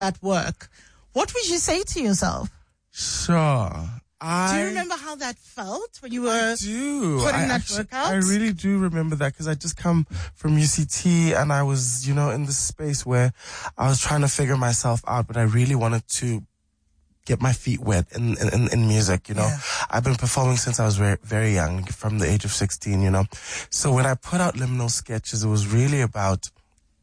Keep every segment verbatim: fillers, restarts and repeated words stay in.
at work, what would you say to yourself? Sure. I, do you remember how that felt when you were I do. putting I that actually, work out? I really do remember that because I just come from U C T and I was, you know, in this space where I was trying to figure myself out, but I really wanted to get my feet wet in, in, in music, you know. Yeah. I've been performing since I was very, very young, from the age of sixteen, you know. So when I put out Liminal Sketches, it was really about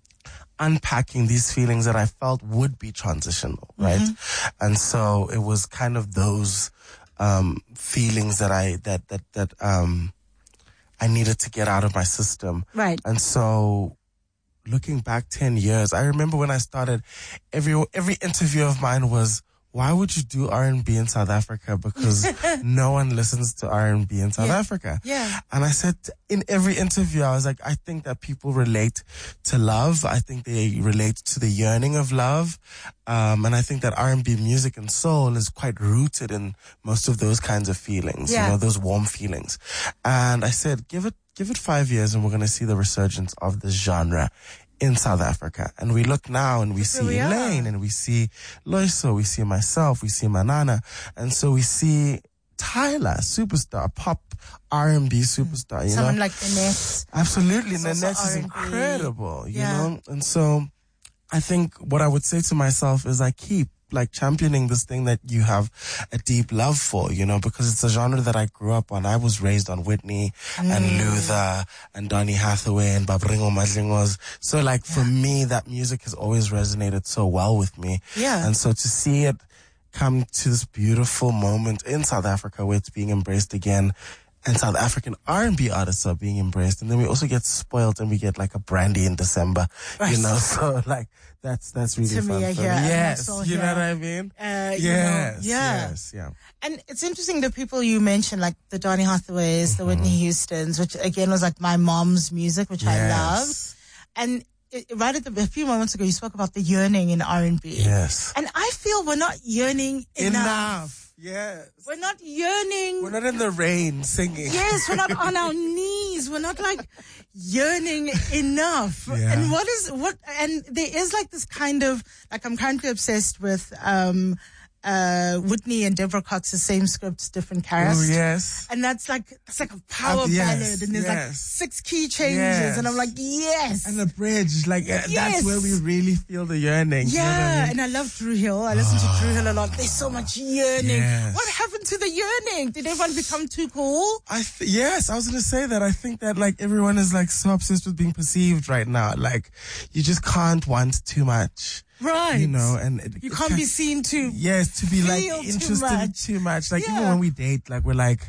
unpacking these feelings that I felt would be transitional, right? Mm-hmm. And so it was kind of those um feelings that I that that that um I needed to get out of my system. Right. And so looking back ten years, I remember when I started, every every interview of mine was, why would you do R and B in South Africa? Because no one listens to R and B in South yeah. Africa. Yeah. And I said in every interview, I was like, I think that people relate to love. I think they relate to the yearning of love. Um, and I think that R and B music and soul is quite rooted in most of those kinds of feelings, yeah. you know, those warm feelings. And I said, give it, give it five years and we're going to see the resurgence of this genre in South Africa. And we look now and we That's see we Elaine and we see Loiso, we see myself, we see Manana. And so we see Tyler, superstar, pop R and B superstar, you Someone know? like Nanette. Absolutely. It's Nanette is R and B. incredible, you yeah. know? And so I think what I would say to myself is I keep like championing this thing that you have a deep love for, you know, because it's a genre that I grew up on. I was raised on Whitney mm. and Luther and Donny Hathaway and Babringo Madlingos. So like yeah. for me, that music has always resonated so well with me. Yeah. And so to see it come to this beautiful moment in South Africa where it's being embraced again, and South African R and B artists are being embraced, and then we also get spoiled and we get like a Brandy in December, right. you know. So like that's that's really to fun. Me, for yeah, me. Yes, you here. know what I Uh, mean. yes, you know, yeah, yes, yeah. And it's interesting the people you mentioned, like the Donny Hathaways, mm-hmm. the Whitney Houstons, which again was like my mom's music, which yes. I loved, and. It, right at the, a few moments ago, you spoke about the yearning in R and B. Yes. And I feel we're not yearning enough. Enough. Yes. We're not yearning. We're not in the rain singing. Yes, we're not on our knees. We're not like yearning enough. Yeah. And what is, what, and there is like this kind of, like I'm currently obsessed with, um, uh, Whitney and Deborah Cox's Same Scripts, Different Cast. Oh, yes. And that's like, it's like a power uh, yes, ballad and there's yes. like six key changes yes. and I'm like, yes. And the bridge, like, uh, yes. that's where we really feel the yearning. Yeah. You know what I mean? And I love Drew Hill. I listen oh. to Drew Hill a lot. There's so much yearning. Yes. What happened to the yearning? Did everyone become too cool? I th- yes, I was going to say that. I think that like everyone is like so obsessed with being perceived right now. Like you just can't want too much. Right. You know, and it, you can't it, be seen to yes, to be like interested too in too much. Like yeah. even when we date, like we're like,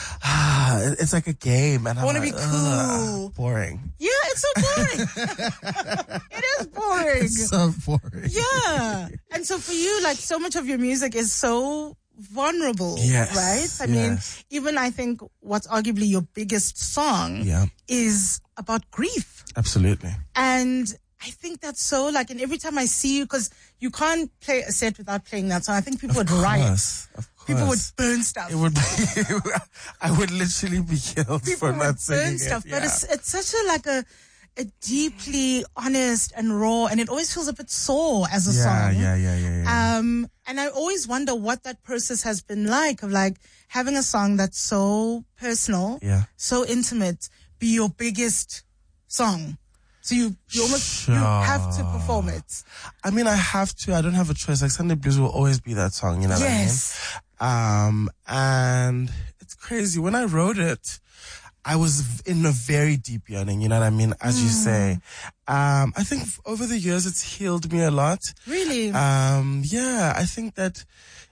ah, it's like a game, and I want to like, be cool. Boring. Yeah, it's so boring. It is boring. It's so boring. Yeah, and so for you, like so much of your music is so vulnerable, yes. right? I yes. mean, even I think what's arguably your biggest song yeah. is about grief. Absolutely. And I think that's so like, and every time I see you, because you can't play a set without playing that song. I think people of would course, riot. Of course. People would burn stuff. It would be, I would literally be killed people for not would singing burn stuff. it. But yeah. it's it's such a like a a deeply honest and raw, and it always feels a bit sore as a yeah, song. Yeah, yeah, yeah, yeah. Um, and I always wonder what that process has been like of like having a song that's so personal, yeah. so intimate, be your biggest song. So you, you almost, sure. you have to perform it. I mean, I have to. I don't have a choice. Like Sunday Blues will always be that song, you know yes. what I mean? Um, and it's crazy. When I wrote it, I was in a very deep yearning, you know what I mean? As mm. you say. Um, I think over the years it's healed me a lot. Really? Um, yeah, I think that,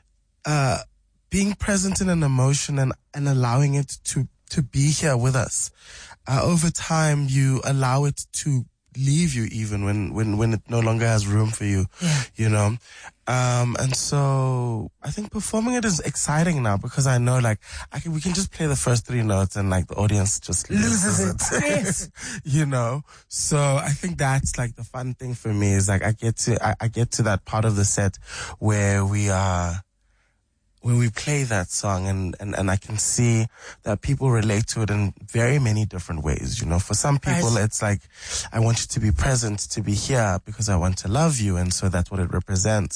uh, being present in an emotion and, and allowing it to, to be here with us. Uh, over time, you allow it to leave you even when, when, when it no longer has room for you, yeah. you know? Um, and so I think performing it is exciting now because I know like I can, we can just play the first three notes and like the audience just loses it, yes. you know? So I think that's like the fun thing for me is like I get to, I, I get to that part of the set where we are when we play that song, and, and, and I can see that people relate to it in very many different ways. You know, for some people, Right. it's like, I want you to be present, to be here because I want to love you. And so that's what it represents.